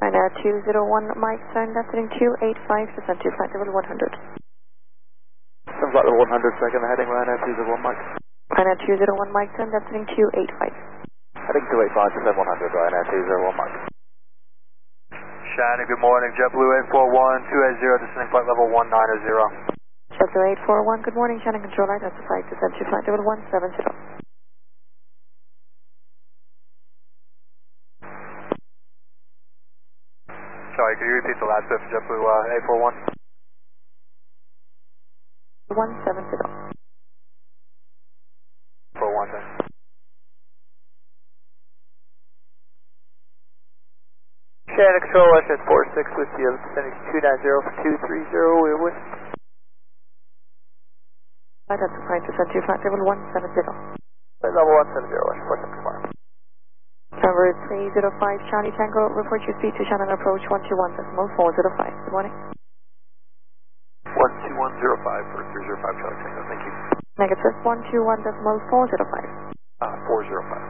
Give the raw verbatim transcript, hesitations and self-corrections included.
China two zero one, Mike, turn descending two eight five, descend to flight level one hundred. Some flight level one hundred, second heading Ryanair two zero one, Mike. China two zero one, Mike, turn descending two eight five. Heading two eight five, descend one hundred, Ryanair two zero one, Mike. Shannon, good morning, JetBlue eight four one, two eight zero, descending flight level one nine zero. JetBlue eight four one, good morning, Shannon Control Line, that's the flight, descend to flight level one seven zero. Sorry, could you repeat the last bit for JetBlue uh, eight four one? one seven zero. four one, thanks. Shannon Control, West Jet four six with you, descending two nine zero for two three zero, we're with. Flight, that's the flight, descend to flight level one seven zero. Flight level one seven zero, West four six tomorrow. Number three zero five, Charlie Tango, report your speed to Shannon approach one two one, decimal four zero five. Good morning. one two one zero five for three zero five Charlie Tango, thank you. Negative one two one, decimal four zero five. Uh, four zero five.